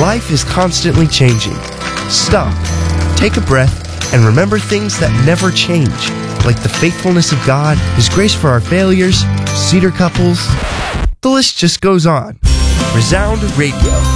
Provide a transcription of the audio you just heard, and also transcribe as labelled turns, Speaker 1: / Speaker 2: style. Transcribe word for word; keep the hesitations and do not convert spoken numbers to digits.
Speaker 1: Life is constantly changing. Stop, take a breath, and remember things that never change, like the faithfulness of God, His grace for our failures, cedar couples. The list just goes on. Resound Radio.